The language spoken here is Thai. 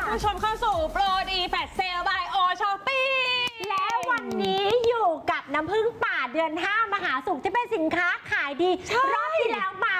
คุณผู้ชมเข้าสู่โปรดีแฟลชเซลบายโอช้อปปี้และวันนี้อยู่กับน้ำผึ้งป่าเดือน 5 มหาสุขที่เป็นสินค้าขายดีรอบที่แล้วมา